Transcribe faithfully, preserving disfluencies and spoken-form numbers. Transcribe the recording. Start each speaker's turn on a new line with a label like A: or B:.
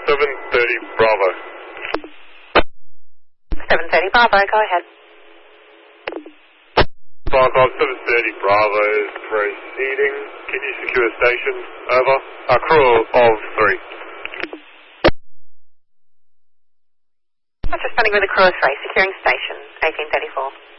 A: seven thirty Bravo.
B: seven thirty Bravo, go ahead.
A: Flight Club seven thirty Bravo is proceeding. Can you secure station? Over. A crew of three.
B: What's responding with a crew of three, securing station, eighteen thirty-four.